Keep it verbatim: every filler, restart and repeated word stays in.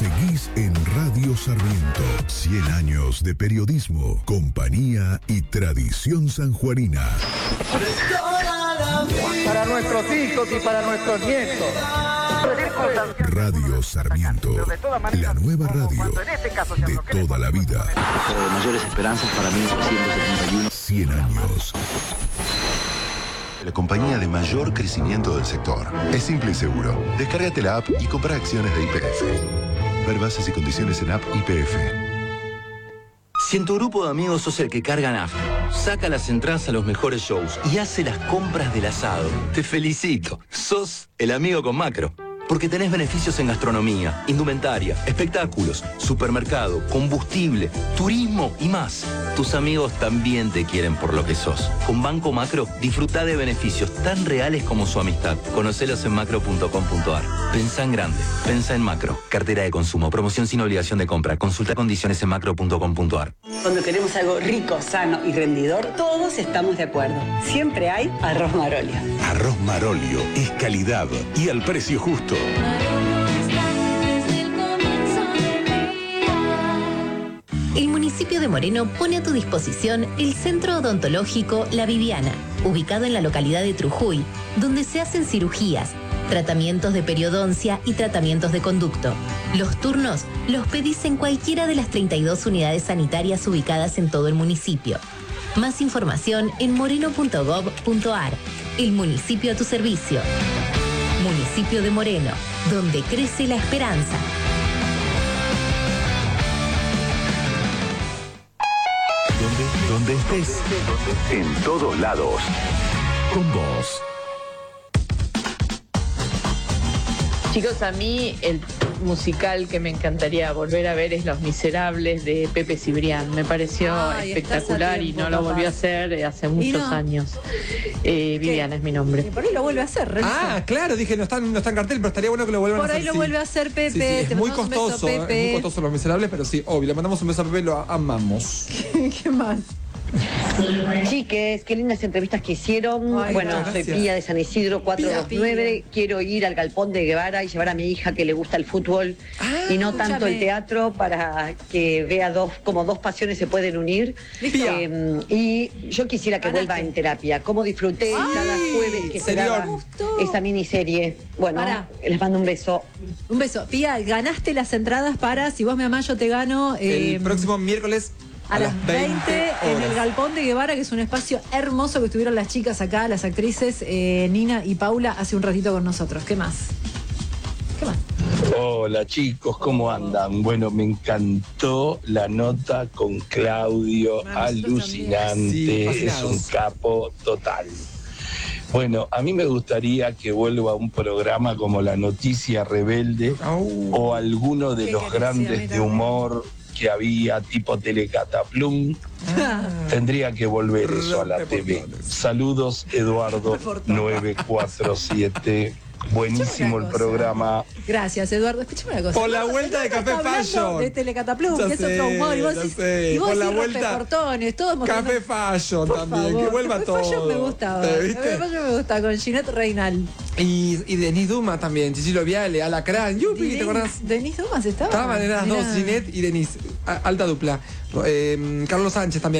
Seguís en Radio Sarmiento. cien años de periodismo, compañía y tradición sanjuanina. Para nuestros hijos y para nuestros nietos. Radio Sarmiento, la nueva radio de toda la vida. De mayores esperanzas para mil novecientos setenta y uno. cien años. La compañía de mayor crecimiento del sector. Es simple y seguro. Descárgate la app y compra acciones de Y P F. Ver bases y condiciones en app Y P F. Si en tu grupo de amigos sos el que carga nafta, saca las entradas a los mejores shows y hace las compras del asado, te felicito. Sos el amigo con Macro. Porque tenés beneficios en gastronomía, indumentaria, espectáculos, supermercado, combustible, turismo y más. Tus amigos también te quieren por lo que sos. Con Banco Macro, disfrutá de beneficios tan reales como su amistad. Conocelos en macro punto com punto ar. Pensá en grande. Pensá en Macro. Cartera de consumo. Promoción sin obligación de compra. Consulta condiciones en macro punto com punto ar. Cuando queremos algo rico, sano y rendidor, todos estamos de acuerdo. Siempre hay Arroz Marolio. Arroz Marolio es calidad y al precio justo. El municipio de Moreno pone a tu disposición el Centro Odontológico La Viviana, ubicado en la localidad de Trujuy, donde se hacen cirugías, tratamientos de periodoncia y tratamientos de conducto. Los turnos los pedís en cualquiera de las treinta y dos unidades sanitarias ubicadas en todo el municipio. Más información en moreno punto gob punto ar. El municipio a tu servicio. Municipio de Moreno, donde crece la esperanza. Donde, donde estés, en todos lados, con vos. Chicos, a mí el musical que me encantaría volver a ver es Los Miserables de Pepe Cibrián. Me pareció Ay, espectacular tiempo, y no lo volvió a hacer hace muchos no? años. Eh, Viviana es mi nombre. Por ahí lo vuelve a hacer, Renzo. Ah, claro, dije, no está, no está en cartel, pero estaría bueno que lo vuelvan Por a hacer. Por ahí lo sí. vuelve a hacer Pepe. Sí, sí, es Te muy costoso, costoso, beso, Pepe. es muy costoso Los Miserables, pero sí, obvio, le mandamos un beso a Pepe, lo amamos. ¿Qué más? Chiques, qué lindas entrevistas que hicieron. Ay, bueno, gracias. soy Pía de San Isidro cuatrocientos veintinueve. Quiero ir al Galpón de Guevara y llevar a mi hija que le gusta el fútbol Ah, y no escúchame. tanto el teatro, para que vea dos, como dos pasiones se pueden unir. Eh, y yo quisiera que Ganaste. vuelva en terapia. Cómo disfruté Ay, cada jueves que se serión. daba Me gustó. esa miniserie. Bueno, Pará. les mando un beso. Un beso. Pía, ganaste las entradas para Si vos me amás, yo te gano. El eh, próximo miércoles a las veinte en el horas. Galpón de Guevara, que es un espacio hermoso que estuvieron las chicas acá, las actrices eh, Nina y Paula, hace un ratito con nosotros. ¿Qué más? ¿Qué más? Hola chicos, ¿cómo andan? Bueno, me encantó la nota con Claudio, Ah, nosotros alucinante, Sí, es fascinados. un capo total. Bueno, a mí me gustaría que vuelva un programa como La Noticia Rebelde Au. o alguno de Qué los querés, grandes sí, a mí de también. humor que había, tipo Telecataplum. Ah. Tendría que volver eso a la T V. Reportones. Saludos, Eduardo Reportones. nueve cuatro siete. Buenísimo el cosa. programa. Gracias, Eduardo. Escúchame una cosa. Por la Eduardo, vuelta de Eduardo Café está hablando Fashion. de Telecataplum, Ya que es sé, otro humor. Y vos ya decís, sé. y vos Por la decís vuelta. rompeportones, todos mostrando- Café Fashion Por también, favor, que vuelva Café todo. Fashion me gusta. ¿Te Café viste? Fashion me gusta, con Ginette Reinal. Y, y Denise Duma también, Cicilio Viale, Alacrán, Yupi, ¿te acordás? Denise Dumas estaba. Estaban, eran las Mirá. dos, Ginette y Denise, a- alta dupla. Eh, Carlos Sánchez también.